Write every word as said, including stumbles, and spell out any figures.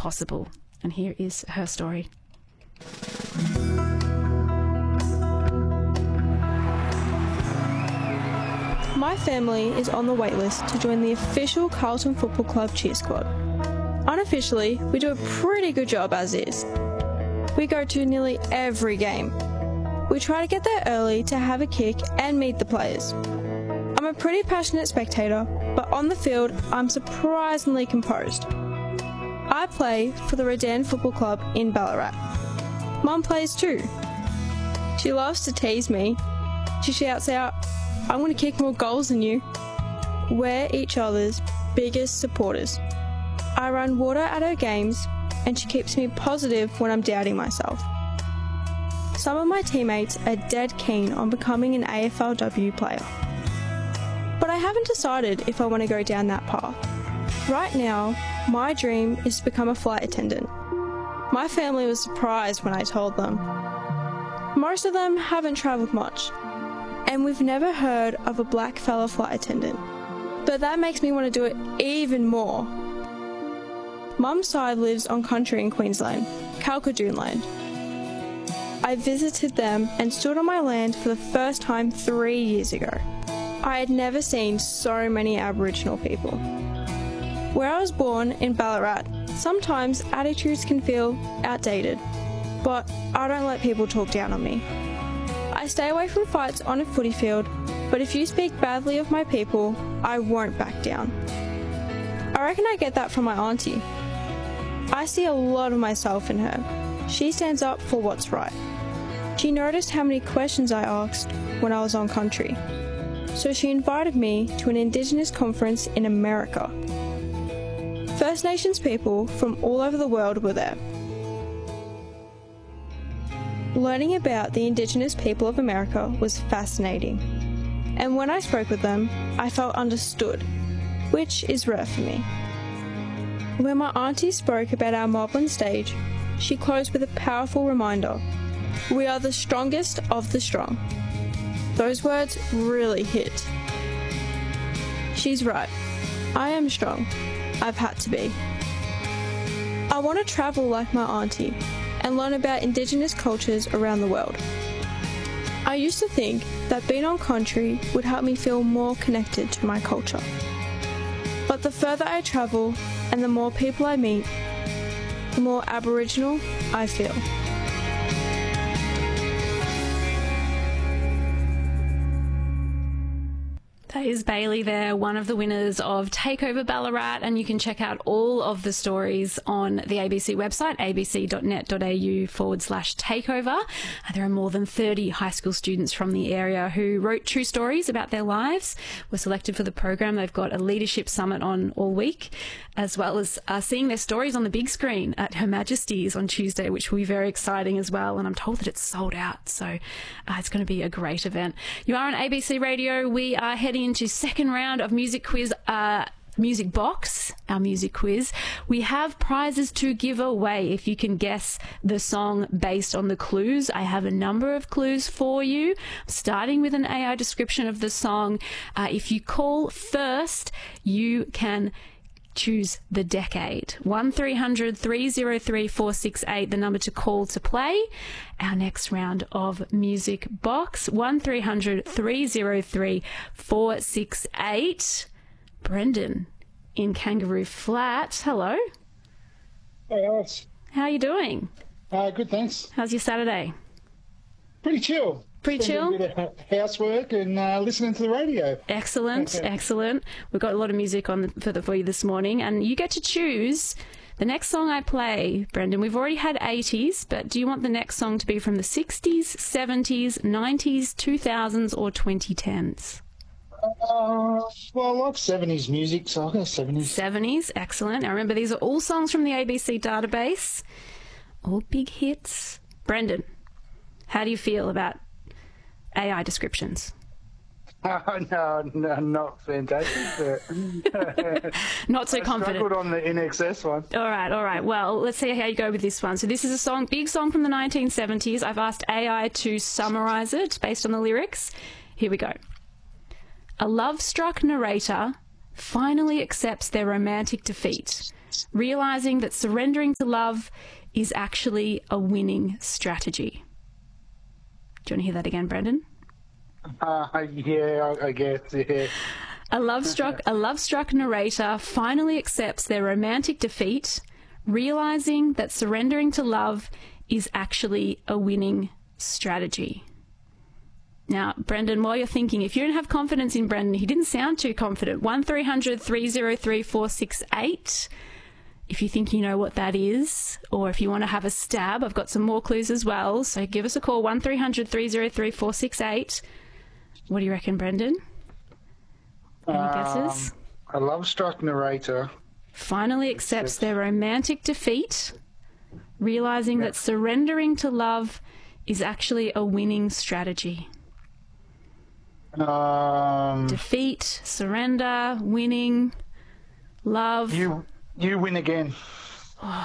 possible. And here is her story. My family is on the waitlist to join the official Carlton Football Club cheer squad. Unofficially, we do a pretty good job as is. We go to nearly every game. We try to get there early to have a kick and meet the players. I'm a pretty passionate spectator, but on the field, I'm surprisingly composed. I play for the Redan Football Club in Ballarat. Mum plays too. She loves to tease me. She shouts out, "I'm going to kick more goals than you." We're each other's biggest supporters. I run water at her games, and she keeps me positive when I'm doubting myself. Some of my teammates are dead keen on becoming an A F L W player. But I haven't decided if I want to go down that path. Right now, my dream is to become a flight attendant. My family was surprised when I told them. Most of them haven't travelled much, and we've never heard of a black fella flight attendant. But that makes me want to do it even more. Mum's side lives on country in Queensland, Kalkadoon land. I visited them and stood on my land for the first time three years ago. I had never seen so many Aboriginal people. Where I was born, in Ballarat, sometimes attitudes can feel outdated, but I don't let people talk down on me. I stay away from fights on a footy field, but if you speak badly of my people, I won't back down. I reckon I get that from my auntie. I see a lot of myself in her. She stands up for what's right. She noticed how many questions I asked when I was on country, so she invited me to an Indigenous conference in America. First Nations people from all over the world were there. Learning about the Indigenous people of America was fascinating, and when I spoke with them, I felt understood, which is rare for me. When my auntie spoke about our mob on stage, she closed with a powerful reminder: we are the strongest of the strong. Those words really hit. She's right. I am strong. I've had to be. I want to travel like my auntie and learn about Indigenous cultures around the world. I used to think that being on country would help me feel more connected to my culture. But the further I travel and the more people I meet, the more Aboriginal I feel. That is Bailey there, one of the winners of Takeover Ballarat, and you can check out all of the stories on the A B C website, abc.net.au forward slash takeover. There are more than thirty high school students from the area who wrote true stories about their lives, were selected for the program. They've got a leadership summit on all week, as well as uh, seeing their stories on the big screen at Her Majesty's on Tuesday, which will be very exciting as well. And I'm told that it's sold out, so uh, it's going to be a great event. You are on A B C Radio. We are heading into second round of music quiz, uh, music box, our music quiz. We have prizes to give away if you can guess the song based on the clues. I have a number of clues for you, starting with an A I description of the song. Uh, if you call first, you can choose the decade. one three hundred three oh three four six eight, the number to call to play our next round of Music Box. one three hundred three oh three four six eight. Brendan in Kangaroo Flat. Hello. Hey, Alice. How are you doing? Uh, good, thanks. How's your Saturday? Pretty chill. Pretty Spending chill? A bit of housework and uh, listening to the radio. Excellent, excellent. We've got a lot of music on the, for, the, for you this morning, and you get to choose the next song I play, Brendan. We've already had eighties, but do you want the next song to be from the sixties, seventies, nineties, two thousands, or twenty tens? Uh, well, I like seventies music, so I'll go seventies. seventies, excellent. Now remember, these are all songs from the A B C database, all big hits. Brendan, how do you feel about A I descriptions? Oh, no, no, not fantastic. But Not so I confident. struggled on the N X S one. All right, all right. Well, let's see how you go with this one. So this is a song, big song from the nineteen seventies. I've asked A I to summarise it based on the lyrics. Here we go. A love-struck narrator finally accepts their romantic defeat realizing that surrendering to love is actually a winning strategy. Do you want to hear that again, Brendan? Uh, yeah, I, I guess, yeah. A love-struck, a love-struck narrator finally accepts their romantic defeat, realizing that surrendering to love is actually a winning strategy. Now, Brendan, while you're thinking, if you don't have confidence in Brendan, he didn't sound too confident. one three hundred three oh three four six eight. If you think you know what that is, or if you want to have a stab, I've got some more clues as well. So give us a call, one three hundred three oh three four six eight. What do you reckon, Brendan? Any Um, guesses? A love-struck narrator. Finally accepts their romantic defeat, realizing that surrendering to love is actually a winning strategy. Um, Defeat, surrender, winning, love. you, you win again.